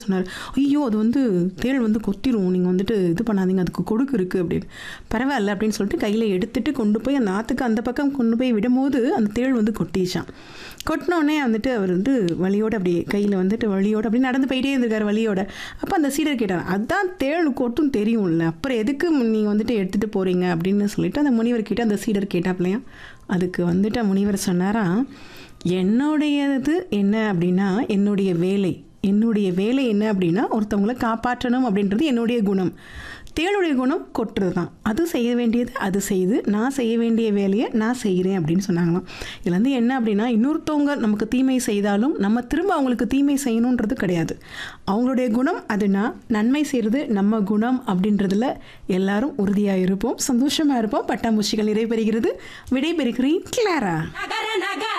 சொன்னார். ஐயோ அது வந்து தேள் வந்து கொத்திரும், நீங்கள் வந்துட்டு இது பண்ணாதீங்க, அதுக்கு கொடுக்கு இருக்குது அப்படின்னு. பரவாயில்ல அப்படின்னு சொல்லிட்டு கையில் எடுத்துகிட்டு கொண்டு போய் அந்த ஆற்றுக்கு அந்த பக்கம் கொண்டு போய் விடும்போது அந்த தேள் வந்து கொட்டிச்சான். கொட்டினோடனே வந்துட்டு அவர் வந்து வலியோடு அப்படி கையில் வந்துட்டு வலியோடு அப்படி நடந்து போயிட்டே இருந்திருக்காரு வலியோட. அப்போ அந்த சீடர் கேட்டார், அதான் தேள் கொட்டும் தெரியும்ல, அப்புறம் எதுக்கு நீங்கள் வந்துட்டு எடுத்துகிட்டு போகிறீங்க அப்படின்னு சொல்லிட்டு அந்த முனிவர் கிட்ட அந்த சீடர் கேட்டாப்லையா. அதுக்கு வந்துட்டு முனிவர் சொன்னாராம், என்னுடையது என்ன அப்படின்னா என்னுடைய வேலை என்ன அப்படின்னா ஒருத்தவங்களை காப்பாற்றணும் அப்படின்றது என்னுடைய குணம். தேளுடைய குணம் கொட்டுறது தான். அது செய்ய வேண்டியது அது செய்து, நான் செய்ய வேண்டிய வேலையை நான் செய்கிறேன் அப்படின்னு சொன்னாங்களாம். இதில் வந்து என்ன அப்படின்னா, இன்னொருத்தவங்க நமக்கு தீமை செய்தாலும் நம்ம திரும்ப அவங்களுக்கு தீமை செய்யணுன்றது கிடையாது. அவங்களுடைய குணம் அதுனா நன்மை செய்கிறது நம்ம குணம் அப்படின்றதுல எல்லாரும் உறுதியாக இருப்போம், சந்தோஷமாக இருப்போம். பட்டாம்பூச்சிகள் நிறைவேறுகிறது. விடைபெறுகிறேன் கிளாரா.